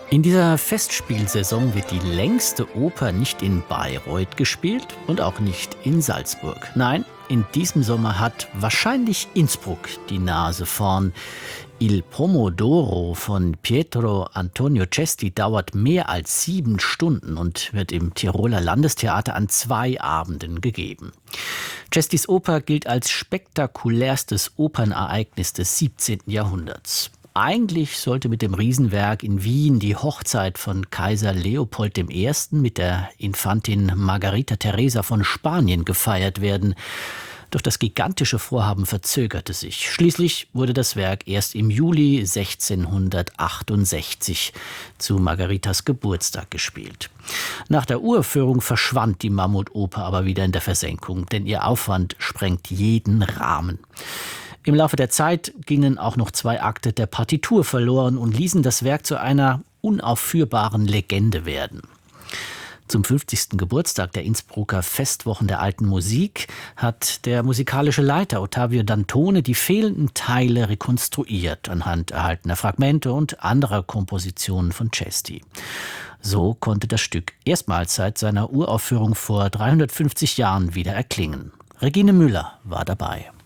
In dieser Festspielsaison wird die längste Oper nicht in Bayreuth gespielt und auch nicht in Salzburg. Nein, in diesem Sommer hat wahrscheinlich Innsbruck die Nase vorn. Il Pomodoro von Pietro Antonio Cesti dauert mehr als 7 Stunden und wird im Tiroler Landestheater an 2 Abenden gegeben. Cestis Oper gilt als spektakulärstes Opernereignis des 17. Jahrhunderts. Eigentlich sollte mit dem Riesenwerk in Wien die Hochzeit von Kaiser Leopold I. mit der Infantin Margarita Teresa von Spanien gefeiert werden. Doch das gigantische Vorhaben verzögerte sich. Schließlich wurde das Werk erst im Juli 1668 zu Margaritas Geburtstag gespielt. Nach der Uraufführung verschwand die Mammutoper aber wieder in der Versenkung, denn ihr Aufwand sprengt jeden Rahmen. Im Laufe der Zeit gingen auch noch 2 Akte der Partitur verloren und ließen das Werk zu einer unaufführbaren Legende werden. Zum 50. Geburtstag der Innsbrucker Festwochen der alten Musik hat der musikalische Leiter Ottavio Dantone die fehlenden Teile rekonstruiert anhand erhaltener Fragmente und anderer Kompositionen von Cesti. So konnte das Stück erstmals seit seiner Uraufführung vor 350 Jahren wieder erklingen. Regine Müller war dabei.